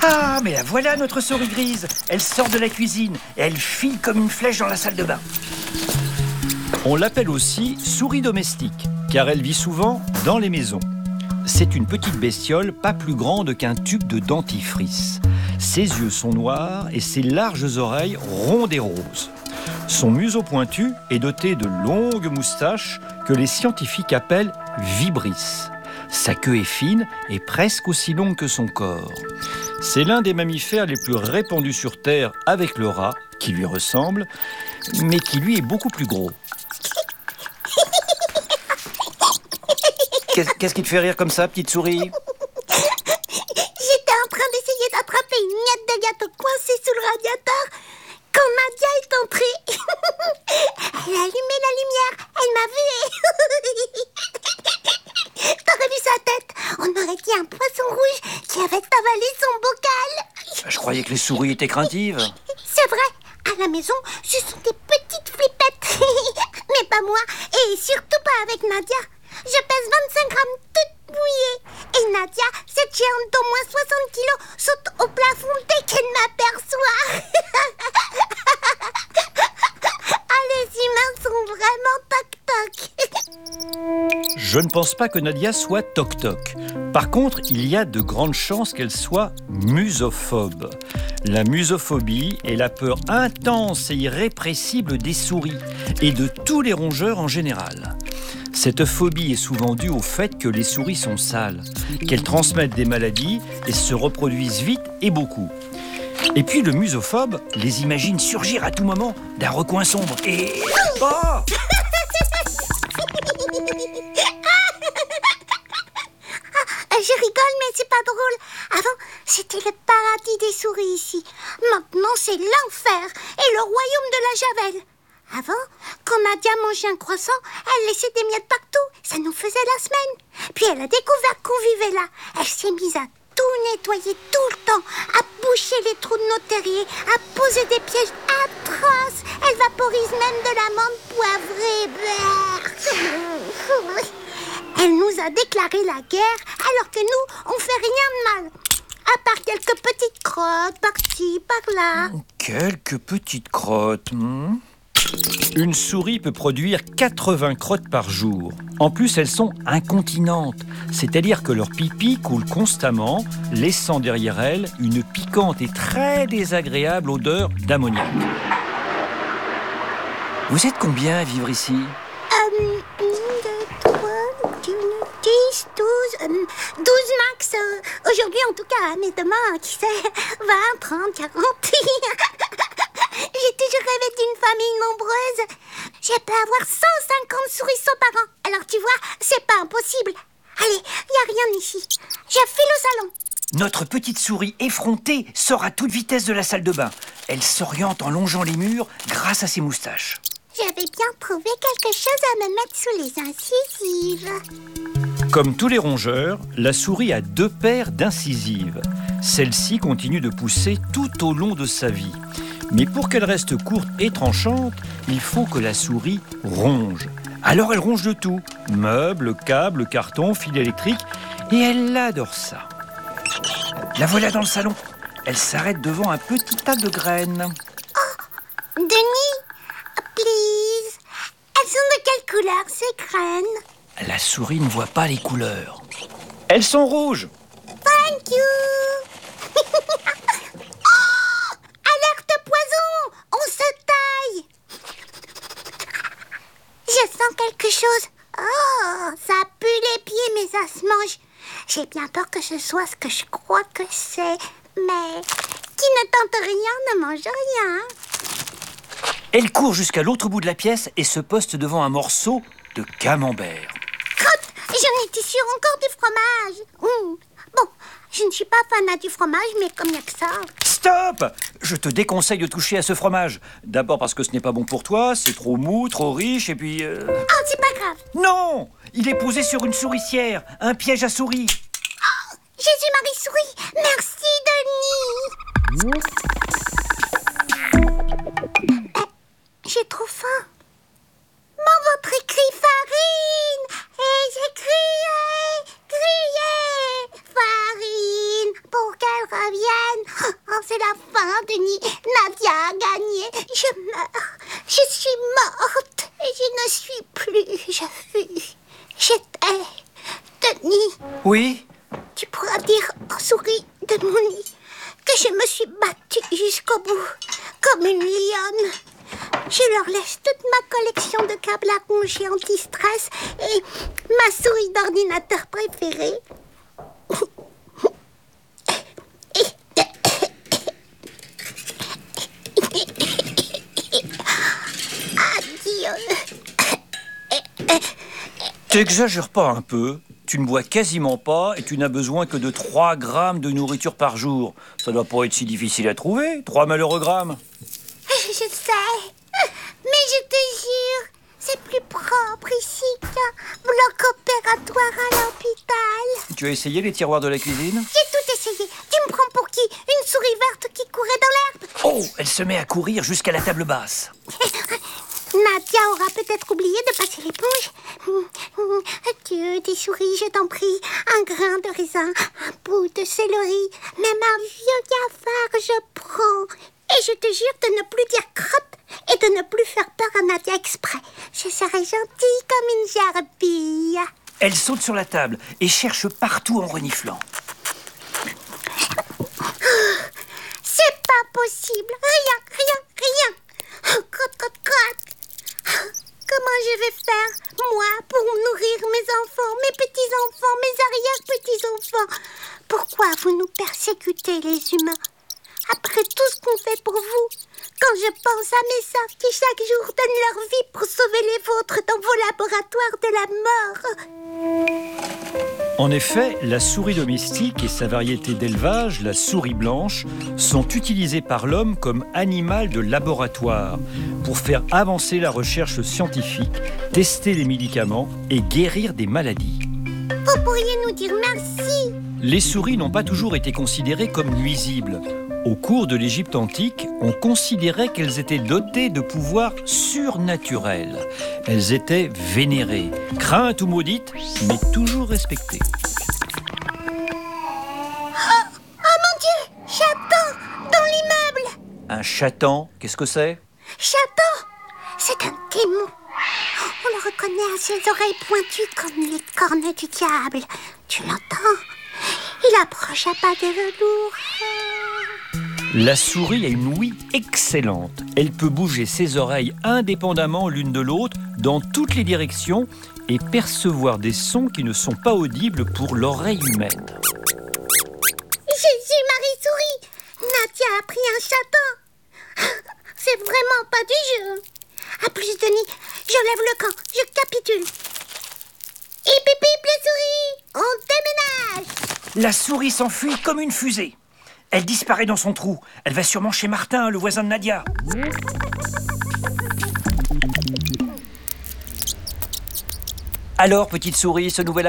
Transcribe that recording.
Ah, mais la voilà notre souris grise. Elle sort de la cuisine et elle file comme une flèche dans la salle de bain. On l'appelle aussi souris domestique, car elle vit souvent dans les maisons. C'est une petite bestiole pas plus grande qu'un tube de dentifrice. Ses yeux sont noirs et ses larges oreilles rondes et roses. Son museau pointu est doté de longues moustaches que les scientifiques appellent vibrisses. Sa queue est fine et presque aussi longue que son corps. C'est l'un des mammifères les plus répandus sur Terre avec le rat, qui lui ressemble, mais qui lui est beaucoup plus gros. Qu'est-ce qui te fait rire comme ça, petite souris ? J'étais en train d'essayer d'attraper une miette de gâteau coincée sous le radiateur quand Nadia est entrée. Elle a allumé la lumière, elle m'a vue. T'aurais vu sa tête? On aurait dit un poisson rouge qui avait avalé son bocal. Je croyais que les souris étaient craintives. C'est vrai, à la maison, ce sont des petites flippettes. Mais pas moi, et surtout pas avec Nadia. Je pèse 25 grammes toute mouillée. Et Nadia, cette géante d'au moins 60 kilos, saute au plafond dès qu'elle m'aperçoit. Ah, les humains sont vraiment toc-toc. Je ne pense pas que Nadia soit toc-toc. Par contre, il y a de grandes chances qu'elle soit musophobe. La musophobie est la peur intense et irrépressible des souris et de tous les rongeurs en général. Cette phobie est souvent due au fait que les souris sont sales, qu'elles transmettent des maladies et se reproduisent vite et beaucoup. Et puis le musophobe les imagine surgir à tout moment d'un recoin sombre et... Oh ! Je rigole, mais c'est pas drôle. Avant, c'était le paradis des souris ici. Maintenant, c'est l'enfer et le royaume de la Javel. Avant, quand Nadia mangeait un croissant, elle laissait des miettes partout. Ça nous faisait la semaine. Puis elle a découvert qu'on vivait là. Elle s'est mise à tout nettoyer tout le temps, à boucher les trous de nos terriers, à poser des pièges atroces. Elle vaporise même de l'amande poivrée. Elle nous a déclaré la guerre, alors que nous, on fait rien de mal. À part quelques petites crottes, par-ci, par-là. Quelques petites crottes. Une souris peut produire 80 crottes par jour. En plus, elles sont incontinentes, c'est-à-dire que leur pipi coule constamment, laissant derrière elles une piquante et très désagréable odeur d'ammoniac. Vous êtes combien à vivre ici ? 1, 2, 3, 10, 12 max. Aujourd'hui en tout cas, mais demain, qui sait, 20, 30, 40. J'ai toujours rêvé d'une famille nombreuse. Je peux avoir 150 souriceaux par an. Alors tu vois, c'est pas impossible. Allez, y a rien ici. Je file au salon. Notre petite souris effrontée sort à toute vitesse de la salle de bain. Elle s'oriente en longeant les murs grâce à ses moustaches. J'avais bien trouvé quelque chose à me mettre sous les incisives. Comme tous les rongeurs, la souris a 2 paires d'incisives. Celle-ci continue de pousser tout au long de sa vie. Mais pour qu'elle reste courte et tranchante, il faut que la souris ronge. Alors elle ronge de tout, meubles, câbles, cartons, fils électriques, et elle adore ça. La voilà dans le salon. Elle s'arrête devant un petit tas de graines. Oh, Denis, please. Elles sont de quelle couleur ces graines? La souris ne voit pas les couleurs. Elles sont rouges. Thank you. Oh, alerte poison, on se taille. Je sens quelque chose. Oh, ça pue les pieds, mais ça se mange. J'ai bien peur que ce soit ce que je crois que c'est. Mais qui ne tente rien ne mange rien. Elle court jusqu'à l'autre bout de la pièce et se poste devant un morceau de camembert. Crotte, j'en étais sûre, encore du fromage. Bon, je ne suis pas fanat du fromage, mais comme il n'y a que ça. Stop! Je te déconseille de toucher à ce fromage. D'abord parce que ce n'est pas bon pour toi, c'est trop mou, trop riche, et puis... Oh, c'est pas grave. Non! Il est posé sur une souricière, un piège à souris. Oh, Jésus-Marie souris, merci Denis. J'ai trop faim. Mon ventre crie farine. Et j'ai crié farine pour qu'elle revienne. Oh, c'est la fin, Denis. Nadia a gagné. Je meurs. Je suis morte. Et je ne suis plus. Je fus. J'étais. Denis. Oui? Tu pourras dire aux souris de mon lit que je me suis battue jusqu'au bout, comme une lionne. Je leur laisse toute ma collection de câbles à ronger anti-stress et ma souris d'ordinateur préférée. Adieu. T'exagères pas un peu? Tu ne bois quasiment pas et tu n'as besoin que de 3 grammes de nourriture par jour. Ça doit pas être si difficile à trouver, 3 malheureux grammes. Je sais, mais je te jure, c'est plus propre ici qu'un bloc opératoire à l'hôpital. Tu as essayé les tiroirs de la cuisine? J'ai tout essayé. Tu me prends pour qui? Une souris verte qui courait dans l'herbe? Oh, elle se met à courir jusqu'à la table basse. Nadia aura peut-être oublié de passer l'éponge. Adieu, des souris, je t'en prie. Un grain de raisin, un bout de céleri, même un vieux cafard, je prends. Et je te jure de ne plus dire crotte et de ne plus faire peur à Nadia exprès. Je serai gentille comme une gerbille. Elle saute sur la table et cherche partout en reniflant. C'est pas possible. Rien. Crotte, crotte, crotte. Comment je vais faire, moi, pour nourrir mes enfants, mes petits-enfants, mes arrière-petits-enfants? Pourquoi vous nous persécutez, les humains? Après tout ce qu'on fait pour vous, quand je pense à mes sœurs qui chaque jour donnent leur vie pour sauver les vôtres dans vos laboratoires de la mort. En effet, la souris domestique et sa variété d'élevage, la souris blanche, sont utilisées par l'homme comme animal de laboratoire pour faire avancer la recherche scientifique, tester les médicaments et guérir des maladies. Vous pourriez nous dire merci? Les souris n'ont pas toujours été considérées comme nuisibles. Au cours de l'Égypte antique, on considérait qu'elles étaient dotées de pouvoirs surnaturels. Elles étaient vénérées, craintes ou maudites, mais toujours respectées. Oh mon Dieu! Chaton! Dans l'immeuble! Un chatan, qu'est-ce que c'est? Chaton! C'est un démon. On le reconnaît à ses oreilles pointues comme les cornes du diable. Tu l'entends? Il approche à pas de velours. La souris a une ouïe excellente. Elle peut bouger ses oreilles indépendamment l'une de l'autre dans toutes les directions et percevoir des sons qui ne sont pas audibles pour l'oreille humaine. Je suis Marie-Souris. Nadia a pris un chaton. C'est vraiment pas du jeu. À plus, Denis. Je lève le camp. Je capitule. Hip hip hip les souris. On déménage. La souris s'enfuit comme une fusée. Elle disparaît dans son trou. Elle va sûrement chez Martin, le voisin de Nadia. Alors, petite souris, ce nouvel